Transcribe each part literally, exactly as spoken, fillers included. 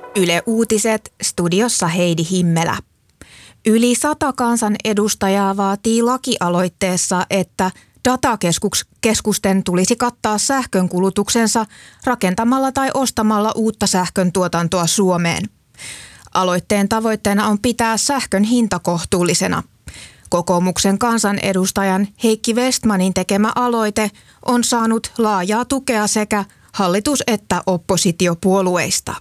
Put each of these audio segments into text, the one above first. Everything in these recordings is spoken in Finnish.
Yle Uutiset, studiossa Heidi Himmelä. Yli sata kansanedustajaa vaatii lakialoitteessa, että datakeskusten tulisi kattaa sähkönkulutuksensa rakentamalla tai ostamalla uutta sähkön tuotantoa Suomeen. Aloitteen tavoitteena on pitää sähkön hinta kohtuullisena. Kokoomuksen kansanedustajan Heikki Vestmanin tekemä aloite on saanut laajaa tukea sekä hallitus- että oppositiopuolueista.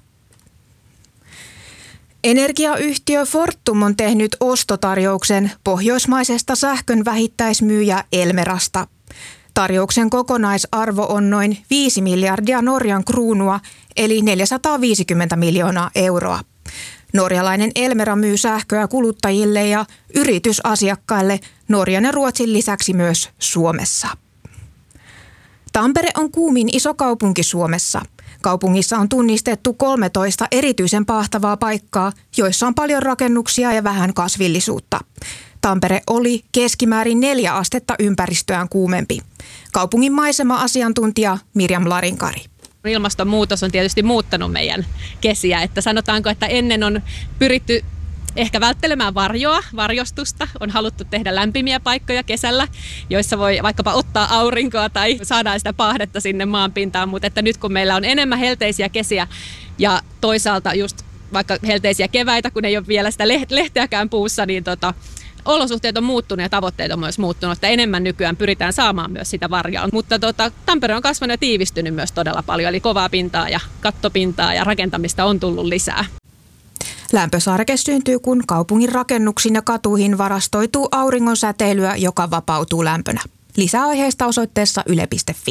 Energiayhtiö Fortum on tehnyt ostotarjouksen pohjoismaisesta sähkön vähittäismyyjä Elmerasta. Tarjouksen kokonaisarvo on noin viisi miljardia Norjan kruunua, eli neljäsataaviisikymmentä miljoonaa euroa. Norjalainen Elmera myy sähköä kuluttajille ja yritysasiakkaille Norjan ja Ruotsin lisäksi myös Suomessa. Tampere on kuumin iso kaupunki Suomessa. Kaupungissa on tunnistettu kolmetoista erityisen pahtavaa paikkaa, joissa on paljon rakennuksia ja vähän kasvillisuutta. Tampere oli keskimäärin neljä astetta ympäristöään kuumempi. Kaupungin maisema-asiantuntija Mirjam Larinkari. Ilmastonmuutos on tietysti muuttanut meidän kesiä, että sanotaanko, että ennen on pyritty ehkä välttelemään varjoa, varjostusta. On haluttu tehdä lämpimiä paikkoja kesällä, joissa voi vaikkapa ottaa aurinkoa tai saadaan sitä paahdetta sinne maanpintaan, mutta että nyt kun meillä on enemmän helteisiä kesiä ja toisaalta just vaikka helteisiä keväitä, kun ei ole vielä sitä lehteäkään puussa, niin tota, olosuhteet on muuttunut ja tavoitteet on myös muuttunut, että enemmän nykyään pyritään saamaan myös sitä varjoa. Mutta tota, Tampere on kasvanut ja tiivistynyt myös todella paljon, eli kovaa pintaa ja kattopintaa ja rakentamista on tullut lisää. Lämpösaareke syntyy, kun kaupungin rakennuksiin ja katuihin varastoituu auringon säteilyä, joka vapautuu lämpönä. Lisää aiheesta osoitteessa yle piste fi.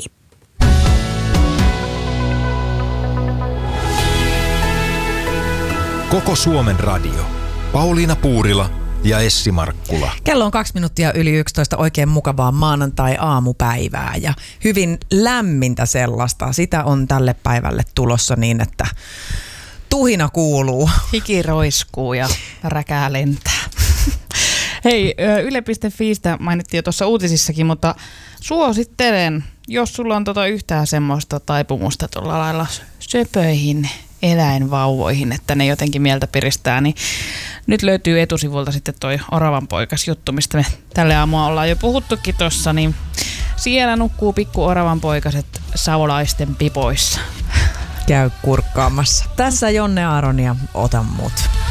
Koko Suomen radio. Pauliina Puurila ja Essi Markkula. Kello on kaksi minuuttia yli yksitoista, oikein mukavaa maanantai-aamupäivää ja hyvin lämmintä sellaista. Sitä on tälle päivälle tulossa niin, että tuhina kuuluu. Hiki roiskuu ja räkää lentää. Hei, yle piste fiistä mainittiin jo tuossa uutisissakin, mutta suosittelen, jos sulla on tota yhtään semmoista taipumusta tuolla lailla söpöihin eläinvauvoihin, että ne jotenkin mieltä piristää, niin nyt löytyy etusivulta sitten toi Oravanpoikas juttu, mistä me tälle aamua ollaan jo puhuttukin tuossa, niin siellä nukkuu pikku oravanpoikaset savolaisten pipoissa. Käy kurkkaamassa. Tässä Jonne Aaron ja Ota mut.